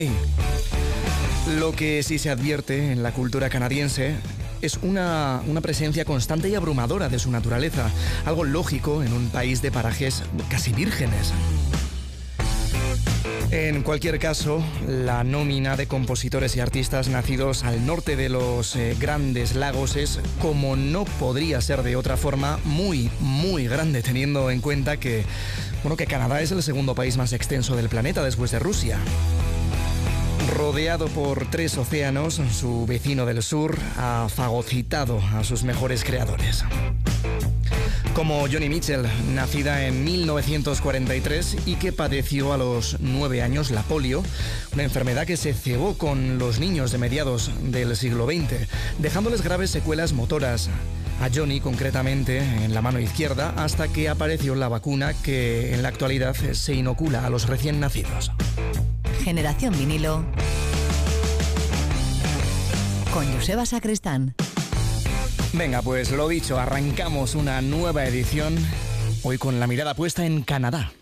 Lo que sí se advierte en la cultura canadiense es una presencia constante y abrumadora de su naturaleza, algo lógico en un país de parajes casi vírgenes. En cualquier caso, la nómina de compositores y artistas nacidos al norte de los Grandes Lagos es, como no podría ser de otra forma, muy, muy grande, teniendo en cuenta que Canadá es el segundo país más extenso del planeta después de Rusia. Rodeado por 3 océanos, su vecino del sur ha fagocitado a sus mejores creadores. Como Joni Mitchell, nacida en 1943 y que padeció a los 9 años la polio, una enfermedad que se cebó con los niños de mediados del siglo XX, dejándoles graves secuelas motoras. A Joni, concretamente, en la mano izquierda, hasta que apareció la vacuna que en la actualidad se inocula a los recién nacidos. Generación Vinilo con Joseba Sacristán. Venga, pues lo dicho, arrancamos una nueva edición, hoy con la mirada puesta en Canadá.